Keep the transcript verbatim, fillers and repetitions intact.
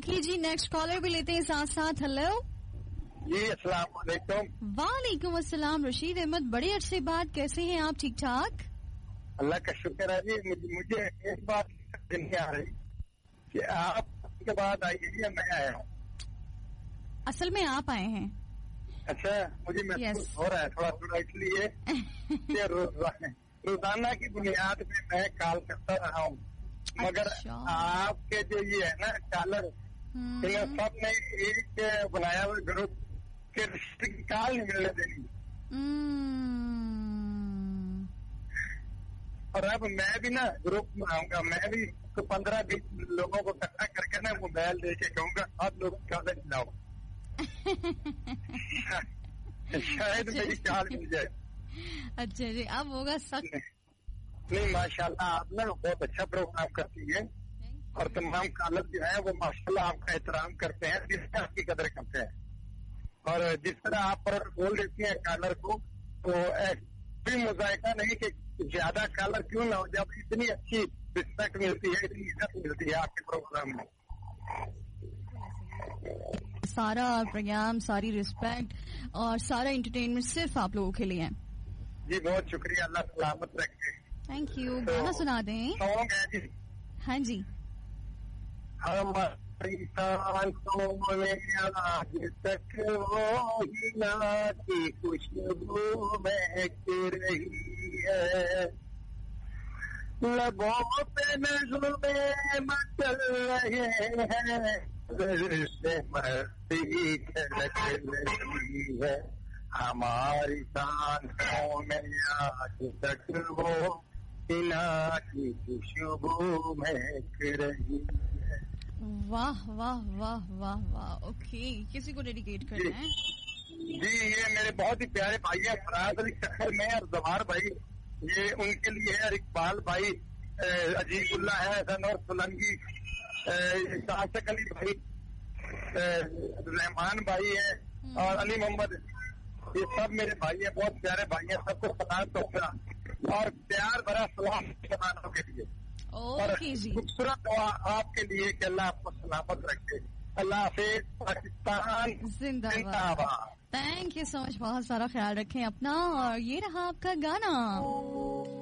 Okay जी, next collar भी लेते हैं साथ साथ. हेलो जी, अस्सलाम वालेकुम. वालेकुम अस्सलाम. रशीद अहमद, बड़े अरसे बाद, कैसे हैं आप? ठीक ठाक? अल्लाह का शुक्र है जी. मुझे, मुझे एक बात नहीं आ रही कि आप के बाद आई या मैं आया हूँ. असल में आप आए हैं. अच्छा, मुझे महसूस yes. हो रहा है थोड़ा थोड़ा, इसलिए कि रोजाना रोजाना की बुनियाद पे मैं कॉल करता रहा हूँ, मगर अच्छा. आपके जो ये है ना कॉलर, सब ने एक बनाया हुआ ग्रुप के रिश्ते की कॉल नहीं मिलने देनी. और अब मैं भी ना ग्रुप बनाऊंगा, मैं भी तो पंद्रह बीस लोगों को इकट्ठा करके ना मोबाइल दे के कहूंगा आप लोग कॉलेज जाओ. शायद मेरी चाल मिल जाए. अच्छा जी, अब होगा सख्त. नहीं, माशाल्लाह आप ना बहुत अच्छा प्रोग्राम करती है और तमाम कॉलर जो है वो माशाल्लाह आपका एहतराम करते हैं, जिस तरह आपकी कदर करते हैं. और जिस तरह आप पर बोल देती हैं कॉलर को, तो कोई मुजायका नहीं कि ज्यादा कॉलर क्यों ना हो, जब इतनी अच्छी रिस्पेक्ट मिलती है, इतनी इज्जत मिलती है आपके प्रोग्राम में. सारा प्रोग्राम, सारी रिस्पेक्ट और सारा एंटरटेनमेंट सिर्फ आप लोगों के लिए है. जी बहुत शुक्रिया, अल्लाह सलामत रखे. Thank you. तो गाना सुना दें. सॉन्ग है जी. हाँ जी. हमारी सांसों में आज तक वो हिना की खुशबू महक रही है, लबों पे नज़्में मचल रहे हैं, से मस्ती खिलक रही है. हमारी सांसों में आज तक वो हिना की खुशबू महक रही है. वाह वाह वाह वाह वाह. ओके, किसी को डेडिकेट करना है? जी, ये मेरे बहुत ही प्यारे भाई है फराज अली शक्कर में और जवार भाई, ये उनके लिए है. और इकबाल भाई, अजीबुल्ला है, सनौर सोलंकी, शासक अली भाई, रहमान भाई है और अली मोहम्मद, ये सब मेरे भाई है, बहुत प्यारे भाई है. सबको सलाम तो और प्यार भरा सलाम जवानों के लिए. ओके जी. खूबसूरत दुआ आपके लिए कि अल्लाह आपको सलामत रखे. अल्लाह हाफिज. पाकिस्तान जिंदाबाद. Thank you so much. बहुत सारा ख्याल रखें अपना. और ये रहा आपका गाना.